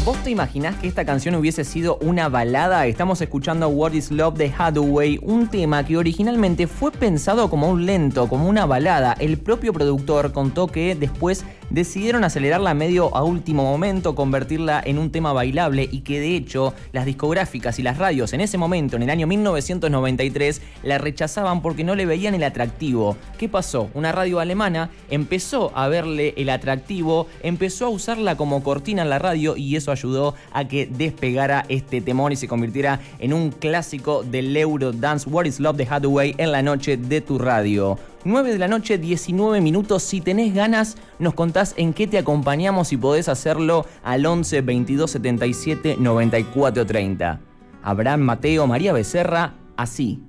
¿Vos te imaginás que esta canción hubiese sido una balada? Estamos escuchando What Is Love de Hathaway, un tema que originalmente fue pensado como un lento, como una balada. El propio productor contó que después decidieron acelerarla medio a último momento, convertirla en un tema bailable y que de hecho las discográficas y las radios en ese momento, en el año 1993, la rechazaban porque no le veían el atractivo. ¿Qué pasó? Una radio alemana empezó a verle el atractivo, empezó a usarla como cortina en la radio y eso ayudó a que despegara este temón y se convirtiera en un clásico del Eurodance. What Is Love de Hathaway en la noche de tu radio. 9 de la noche, 19 minutos. Si tenés ganas, nos contás en qué te acompañamos y podés hacerlo al 11 22 77 94 30. Abraham Mateo, María Becerra, así.